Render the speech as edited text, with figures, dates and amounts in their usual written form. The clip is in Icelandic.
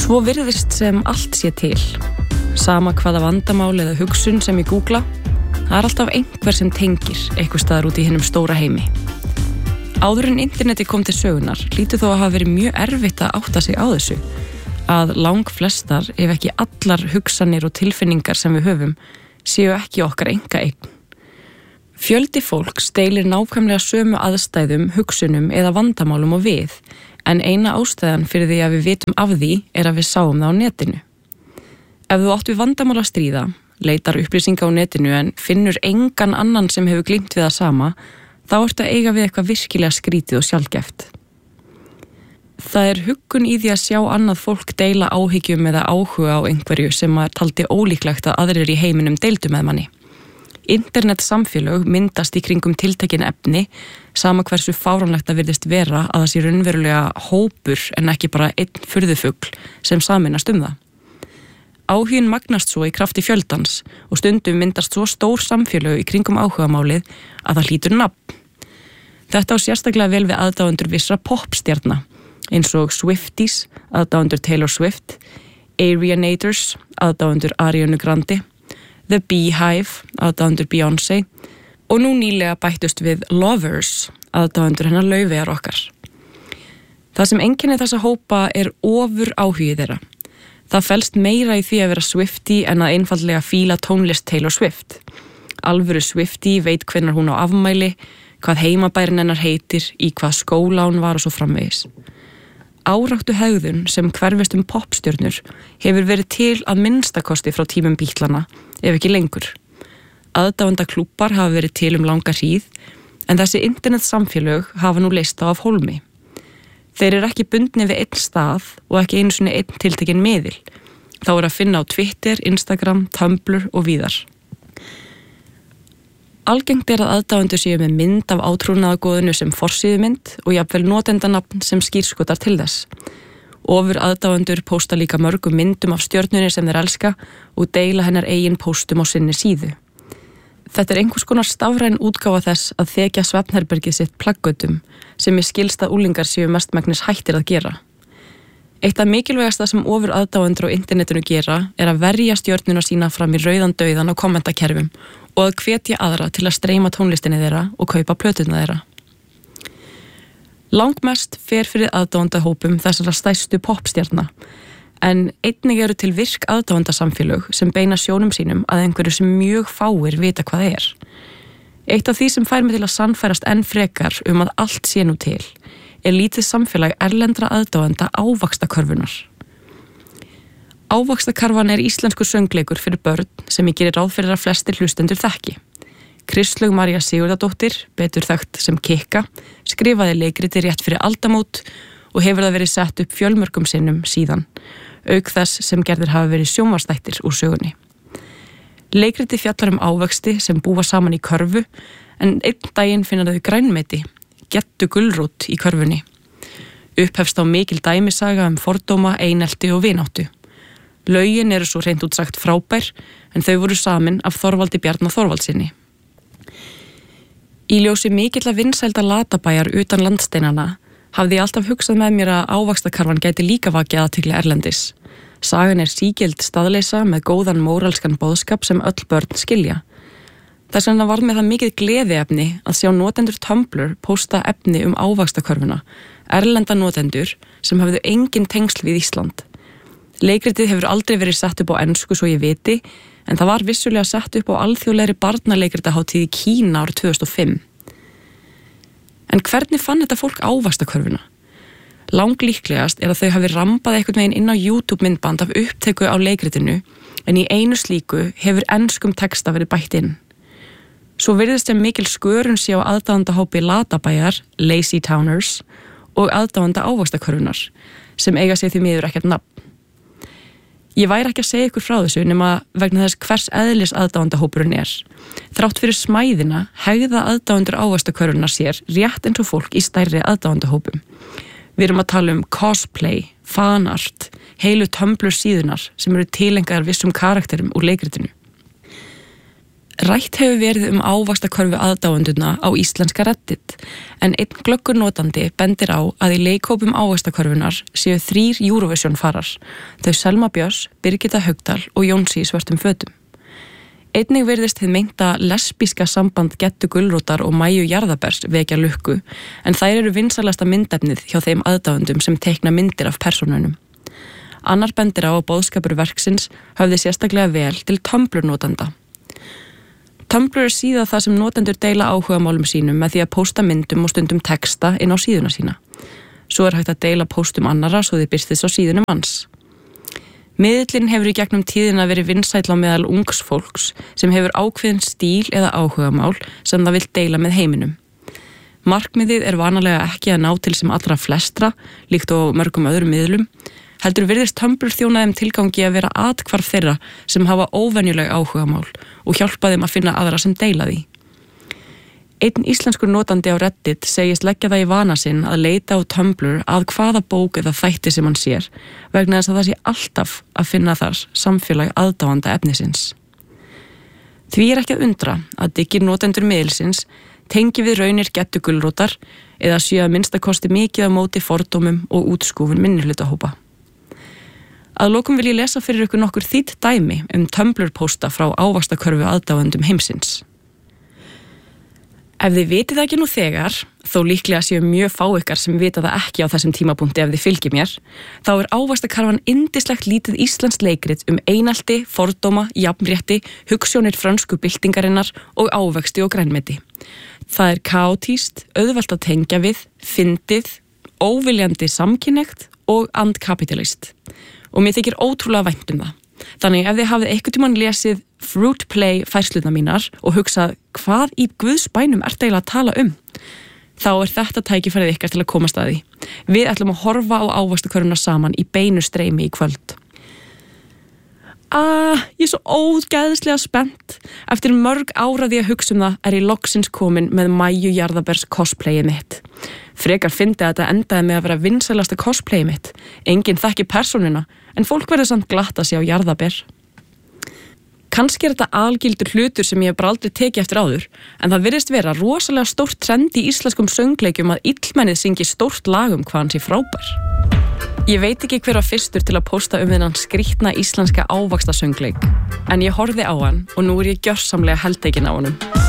Svo virðist sem allt sé til. Sama hvaða vandamál eða hugsun sem ég googla, það alltaf einhver sem tengir eitthvað staðar út í hinum stóra heimi. Áður en interneti kom til sögunar, hlýtur þó að hafa verið mjög erfitt að átta sig á þessu, að langflestar, ef ekki allar hugsanir og tilfinningar sem við höfum, séu ekki okkar einkaeign. Fjöldi fólks deilir nákvæmlega sömu aðstæðum, hugsunum eða vandamálum og við, en eina ástæðan fyrir því að við vitum af því er að við sáum það á netinu. Ef þú átt við vandamál að stríða, leitar upplýsinga á netinu en finnur engan annan sem hefur glímt við það sama, þá ertu að eiga við eitthvað virkilega skrítið og sjaldgæft. Það er huggun í því að sjá annað fólk deila áhyggjum eða áhuga á einhverju sem maður taldi ólíklegt að aðrir í heiminum deildu með manni. Internetsamfélög myndast í kringum tiltekin efni, sama hversu fáránlegt að virðist vera að það sé raunverulega hópur en ekki bara einn furðufugl sem sameinast það. Áhuginn magnast svo í krafti fjöldans og stundum myndast svo stór samfélög í kringum áhugamálið að það hlýtur nafn. Þetta á sérstaklega vel við aðdáendur vissra popstjarna, eins og Swifties, aðdáendur Taylor Swift, Arianators, aðdáendur Arianu Grande, The Beehive, aðdáendur Beyoncé og nú nýlega bættust við Lovers, aðdáendur hennar Laufeyjar okkar. Það sem einkennir þessa hópa er ofur áhugið þeirra. Það felst meira í því að vera Swiftie en að einfaldlega fíla tónlist Taylor Swift. Alvöru Swiftie veit hvenær hún á afmæli, hvað heimabærin hennar heitir, í hvað skóla hún var og svo framvegis. Áráttu hegðun sem hverfist popstjörnur hefur verið til að minnstakosti frá tímum Beatlana, ef ekki lengur. Aðdáendaklúbbar hafa verið til langa hríð, en þessi internetsamfélög hafa nú leyst á af hólmi. Þeir eru ekki bundnir við einn stað og ekki einu sinni einn tiltekinn miðil. Þá er að finna á Twitter, Instagram, Tumblr og víðar. Algengt er að aðdáendur séu með mynd af átrúnaðargoðinu sem forsíðumynd og jafnvel notendanafn sem skírskotar til þess. Ofur aðdáendur pósta líka mörgum myndum af stjörnunni sem þeir elska og deila hennar eigin póstum á sinni síðu. Þetta er einhvers konar stafræn útgáfa þess að þekja svefnherbergið sitt plaggötum sem ég skilst að úlingar séu mestmegnis hættir að gera. Eitt af mikilvægasta sem ofur aðdáendur á internetinu gera er að verja stjörnuna sína fram í rauðan dauðan á kommentakerfum og að hvetja aðra til að streyma tónlistinni þeirra og kaupa plöturna þeirra. Langmest fer fyrir aðdáendahópum þessara stærstu popstjarna, en einnig eru til virk aðdáendasamfélög sem beina sjónum sínum að einhverju sem mjög fáir vita hvað er. Eitt af því sem fær mig til að sannfærast enn frekar að allt sé nú til, er lítið samfélag erlendra aðdáenda ávaxtakörfunar. Ávaxtakarfan er íslenskur söngleikur fyrir börn sem ég gerir ráð fyrir að flestir hlustendur þekki. Kristlaug María Sigurðardóttir, betur þekkt sem Kikka, skrifaði leikriti rétt fyrir aldamót og hefur það verið sett upp fjölmörgum sinnum síðan, auk þess sem gerðir hafa verið sjónvarpsþættir úr sögunni. Leikriti fjallar ávexti sem búa saman í körfu, en einn daginn finna þau grænmeti, gettu gulrót í körfunni. Upphefst á mikil dæmisaga fordóma, einelti og vináttu. Lögin eru svo hreint út sagt frábær, en þau voru samin af Þorvaldi Bjarna Þorvaldsinni. Í ljósi mikilla vinsælda Latabæjar utan landsteinana hafði ég alltaf hugsað með mér að ávaxtakarfan gæti líka vakið athygli erlendis. Sagan er sígild staðleysa með góðan móralskan boðskap sem öll börn skilja. Þess vegna var með það mikið gleðiefni að sjá notendur Tumblr pósta efni ávaxtakörfuna, erlenda notendur sem hafðu engin tengsl við Ísland. Leikritið hefur aldrei verið sett upp á ensku svo ég viti, en það var vissulega sett upp á alþjóðlegri barnaleikritaháttíð í Kína árið 2005. En hvernig fann þetta fólk ávaxtakörfuna? Langlíklegast er að þau hafi rambað einhvern veginn inn á YouTube myndband af upptöku á leikritinu, en í einu slíku hefur enskum texta verið bætt inn. Svo virðist sem mikil skörun sé á aðdáendahópi Latabæjar, Lazy Towners, og aðdáenda ávaxtakörfunar, sem eiga sig því miður ekkert nafn. Ég væri ekki að segja ykkur frá þessu nema vegna þess hvers eðlis aðdáendahópurinn er. Þrátt fyrir smæðina hegða aðdáendur ávaxtakörfunar sér rétt eins og fólk í stærri aðdáendahópum. Við erum að tala cosplay, fanart, heilu Tumblr síðunar sem eru tilengaðar vissum karakterum úr leikritinu. Rætt hefur verið ávaxtakörfu aðdáendurna á íslenska Reddit, en einn glöggur notandi bendir á að í leikhópum ávaxtakörfunar séu 3 Eurovision farar, þau Selma Björns, Birgitta Haugdal og Jónsi í svörtum fötum. Einnig virðist hið meinta lesbíska samband Geddu Gulrótar og Maju Jarðabers vekja lukku, en þær eru vinsælasta myndefnið hjá þeim aðdáendum sem teikna myndir af persónunum. Annar bendir á að boðskapur verksins höfði sérstaklega vel til Tumblr-notanda. Tumblr síða það sem notendur deila áhugamálum sínum með því að pósta myndum og stundum texta inn á síðuna sína. Svo hægt að deila póstum annarra svo þið birtist á síðunum hans. Miðillinn hefur í gegnum tíðina verið vinsæll á meðal ungs fólks sem hefur ákveðin stíl eða áhugamál sem það vill deila með heiminum. Markmiðið vanalega ekki að ná til sem allra flestra, líkt og mörgum öðrum miðlum, heldur virðist Tumblr þjóna þeim tilgangi að vera athvarf þeirra sem hafa óvenjuleg áhugamál og hjálpa þeim að finna aðra sem deila því. Einn íslenskur notandi á Reddit segist leggja það í vana sinn að leita á Tumblr að hvaða bók eða þætti sem hann sér, vegna þess að það sé alltaf að finna þar samfélag aðdáanda efnisins. Því ekki að undra að diggir notendur miðilsins tengi við raunir Geddu Gulrótar eða séu að minnstakosti mikið á móti fordómum og útskúfun minnihlutahópa. Að lokum vil ég lesa fyrir ykkur nokkur þýtt dæmi Tumblr-pósta frá ávaxtakörfu aðdáendum heimsins. Ef þið vitið það ekki nú þegar, þó líklega séu mjög fá ykkar sem vita það ekki á þessum tímapunkti ef þið fylgir mér, þá ávaxtakarfan yndislegt lítið íslenskt leikrit einelti, fordóma, jafnrétti, hugsjónir frönsku byltingarinnar og ávexti og grænmeti. Það kaotískt, auðvelt að tengja við, fyndið, óviljandi samkynnegt og andkapitalist. Og mér þykir ótrúlega vænt það. Þannig ef þið hafið einhvern tímann lesið Fruit Play færslurnar mínar og hugsað hvað í Guðs bænum ertu eiginlega að tala þá þetta tækifærið ykkar til að komast að því. Við ætlum að horfa á ávaxtakörfuna saman í beinu streymi í kvöld. Ég er svo ógeðslega spennt. Eftir mörg áraði að hugsa það ég loksins komin með Maju Jarðabers cosplayið mitt. Frekar fyndi að þetta endaði með að vera vinsælasta cosplayið mitt. Enginn þekki persónuna, en fólk verður samt glatt að sjá Jarðaber. Kannski þetta algildur hlutur sem ég hef bara aldrei tekið eftir áður, en það virðist vera rosalega stórt trend í íslenskum söngleikjum að illmennið syngi stórt lag hvað hann sé frábær. Ég veit ekki hver var fyrstur til að pósta þennan skrítna íslenska ávaxtasöngleik, en ég horfði á hann og nú ég gjörsamlega heltekin á honum.